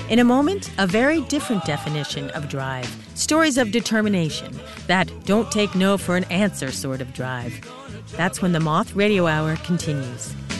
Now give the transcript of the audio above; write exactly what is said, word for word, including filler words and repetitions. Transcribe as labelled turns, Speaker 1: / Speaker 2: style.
Speaker 1: In a moment, a very different definition of drive. Stories of determination, that don't take no for an answer sort of drive. That's when the Moth Radio Hour continues.